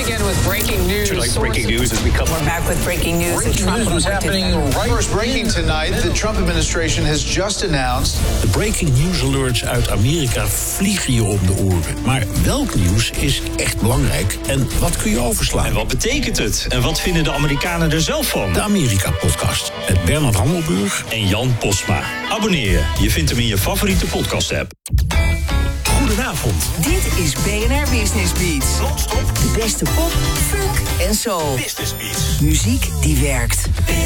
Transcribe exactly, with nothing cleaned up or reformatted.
begin with breaking news. Like breaking news as we come. We're back with breaking news. Breaking news was happening right. First breaking tonight. The Trump administration has just announced. De breaking news alerts uit Amerika vliegen je om de oren. Maar welk nieuws is echt belangrijk en wat kun je overslaan? En wat betekent het? En wat vinden de Amerikanen er zelf van? De Amerika-podcast met Bernard Hammelburg en Jan Postma. Abonneer je. Je vindt hem in je favoriete podcast-app. Goedenavond. Dit is B N R Business Beats. Non-stop. De beste pop, funk en soul. Business Beats. Muziek die werkt.